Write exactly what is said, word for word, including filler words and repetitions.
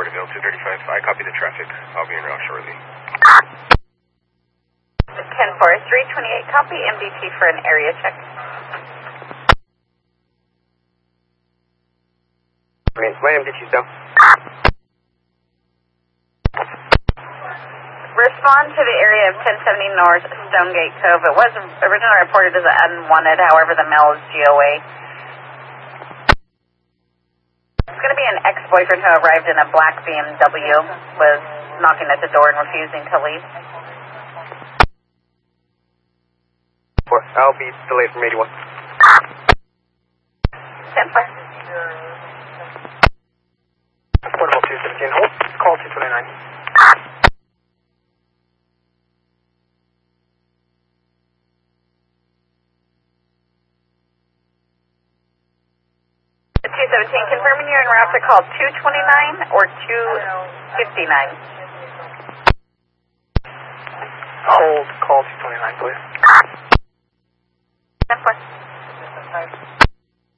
Porterville, two thirty-five. I copy the traffic. I'll be en route shortly. ten four, three twenty-eight, copy M D T for an area check. My M D T's down. Respond to the area of ten seventy North Stonegate Cove. It was originally reported as unwanted, however the mail is G O A. It's going to be an ex-boyfriend who arrived in a black B M W, was knocking at the door and refusing to leave. I'll be delayed from eighty-one. ten four. Portable two seventeen, hold. Call two twenty-nine. two seventeen, confirming you're en route to call two twenty-nine or two fifty-nine. Hold, call two twenty-nine, please.